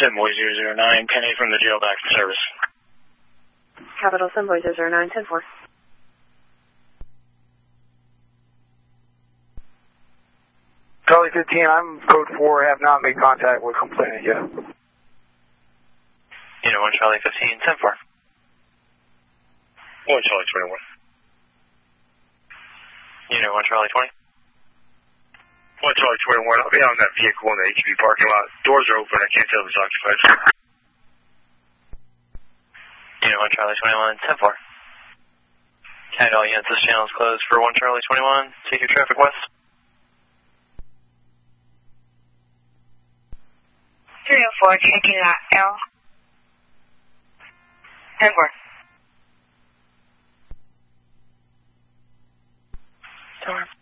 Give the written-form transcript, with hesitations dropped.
Sunboy 009, 10-8 from the jail back to service. Capital Sunboy 009, 10-4. Charlie 15, I'm code 4, have not made contact with complainant yet. Unit 1 Charlie 15, 10-4. 1 Charlie 21. Unit 1 Charlie 20. 1 Charlie 21, I'll be out in that vehicle in the HB parking lot. Doors are open, I can't tell if it's occupied. Unit 1 Charlie 21, 10-4. County all units, this channel is closed for 1 Charlie 21. Take your traffic west. 304, checking lot L. 10-4. Storm.